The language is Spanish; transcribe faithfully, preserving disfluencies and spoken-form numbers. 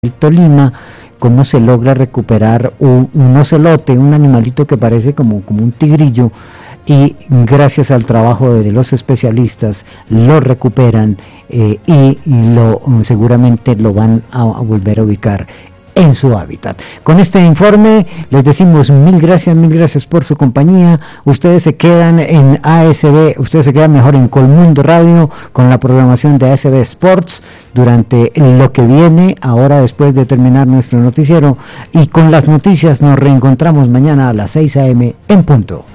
el Tolima, cómo se logra recuperar un, un ocelote, un animalito que parece como, como un tigrillo, y gracias al trabajo de los especialistas lo recuperan eh, y lo seguramente lo van a, a volver a ubicar en su hábitat. Con este informe les decimos mil gracias, mil gracias por su compañía. Ustedes se quedan en A S B, ustedes se quedan mejor en Colmundo Radio con la programación de A S B Sports durante lo que viene, ahora después de terminar nuestro noticiero, y con las noticias nos reencontramos mañana a las seis a eme en punto.